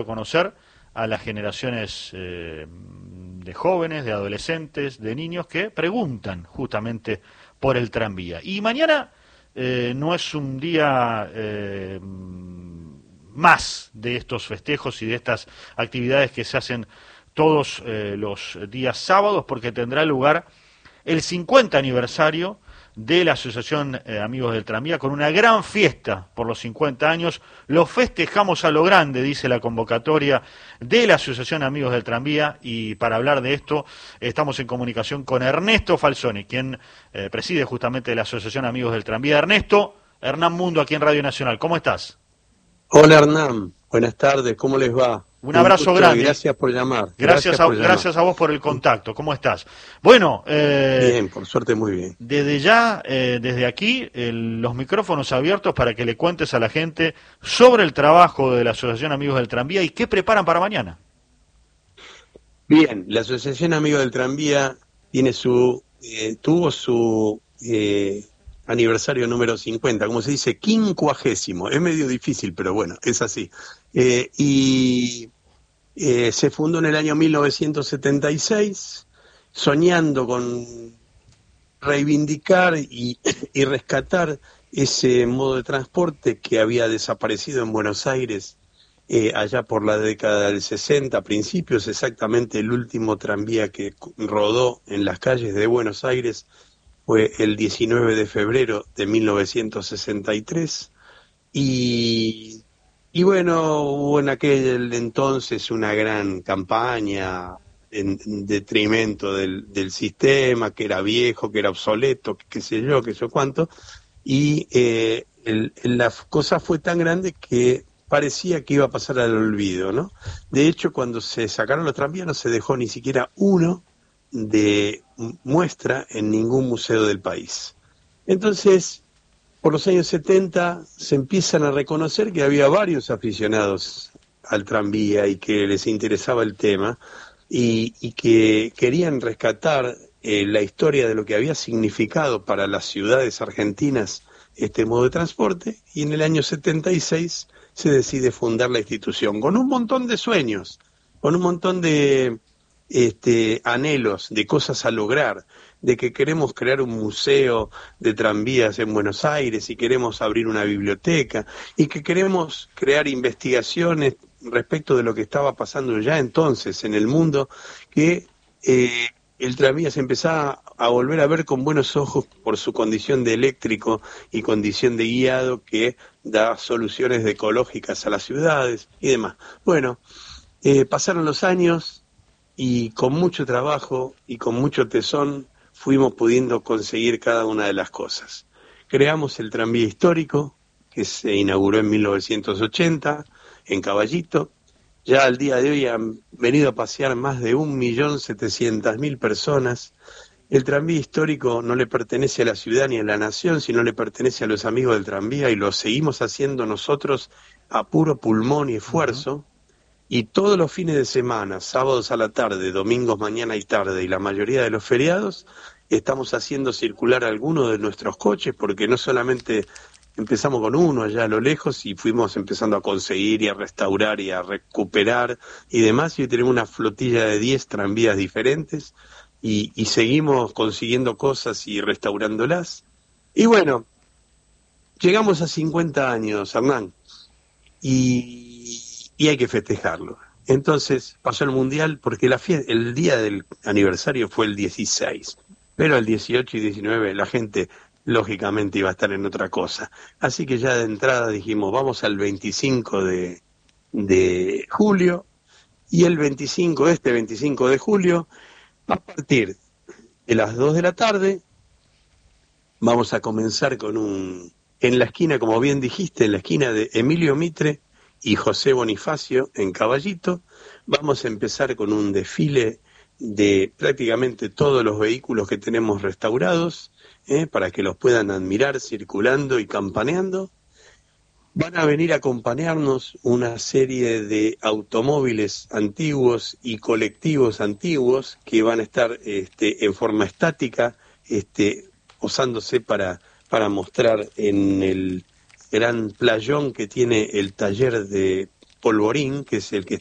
conocer a las generaciones de jóvenes, de adolescentes, de niños que preguntan justamente por el tranvía. Y mañana no es un día más de estos festejos y de estas actividades que se hacen todos los días sábados, porque tendrá lugar el 50 aniversario de la Asociación Amigos del Tranvía, con una gran fiesta por los 50 años. Lo festejamos a lo grande, dice la convocatoria de la Asociación Amigos del Tranvía, y para hablar de esto estamos en comunicación con Ernesto Falzoni, quien preside justamente la Asociación Amigos del Tranvía. Ernesto, Hernán Mundo aquí en Radio Nacional, ¿cómo estás? Hola Hernán, buenas tardes, ¿cómo les va? Un abrazo grande. Gracias por llamar. Gracias a vos por el contacto. ¿Cómo estás? Bueno, bien, por suerte muy bien. Desde ya, desde aquí, los micrófonos abiertos para que le cuentes a la gente sobre el trabajo de la Asociación Amigos del Tranvía y qué preparan para mañana. Bien, la Asociación Amigos del Tranvía tiene tuvo su aniversario número 50, como se dice, 50º. Es medio difícil, pero bueno, es así. Se fundó en el año 1976, soñando con reivindicar y rescatar ese modo de transporte que había desaparecido en Buenos Aires allá por la década del 60, principios, exactamente el último tranvía que rodó en las calles de Buenos Aires fue el 19 de febrero de 1963, y bueno, hubo en aquel entonces una gran campaña en detrimento del sistema, que era viejo, que era obsoleto, que qué sé yo, qué sé yo cuánto, y la cosa fue tan grande que parecía que iba a pasar al olvido, ¿no? De hecho, cuando se sacaron los tranvías no se dejó ni siquiera uno de muestra en ningún museo del país. Entonces, por los años 70 se empiezan a reconocer que había varios aficionados al tranvía y que les interesaba el tema y que querían rescatar la historia de lo que había significado para las ciudades argentinas este modo de transporte, y en el año 76 se decide fundar la institución con un montón de sueños, con un montón de anhelos, de cosas a lograr, de que queremos crear un museo de tranvías en Buenos Aires y queremos abrir una biblioteca y que queremos crear investigaciones respecto de lo que estaba pasando ya entonces en el mundo, que el tranvía se empezaba a volver a ver con buenos ojos por su condición de eléctrico y condición de guiado que da soluciones ecológicas a las ciudades y demás. Bueno, pasaron los años, y con mucho trabajo y con mucho tesón fuimos pudiendo conseguir cada una de las cosas. Creamos el tranvía histórico, que se inauguró en 1980 en Caballito. Ya al día de hoy han venido a pasear más de 1.700.000 personas. El tranvía histórico no le pertenece a la ciudad ni a la nación, sino le pertenece a los amigos del tranvía, y lo seguimos haciendo nosotros a puro pulmón y esfuerzo. Y todos los fines de semana, sábados a la tarde, domingos mañana y tarde, y la mayoría de los feriados, estamos haciendo circular algunos de nuestros coches, porque no solamente empezamos con uno allá a lo lejos y fuimos empezando a conseguir y a restaurar y a recuperar y demás, y hoy tenemos una flotilla de 10 tranvías diferentes, y seguimos consiguiendo cosas y restaurándolas. Y bueno, llegamos a 50 años, Hernán, y hay que festejarlo. Entonces pasó el Mundial, porque el día del aniversario fue el 16, pero el 18 y 19 la gente lógicamente iba a estar en otra cosa. Así que ya de entrada dijimos, vamos al 25 de julio, y el 25 de julio, a partir de las 2 de la tarde, vamos a comenzar en la esquina, como bien dijiste, en la esquina de Emilio Mitre y José Bonifacio, en Caballito, vamos a empezar con un desfile de prácticamente todos los vehículos que tenemos restaurados, para que los puedan admirar circulando y campaneando. Van a venir a acompañarnos una serie de automóviles antiguos y colectivos antiguos que van a estar en forma estática, posándose para mostrar en el gran playón que tiene el taller de Polvorín, que es el que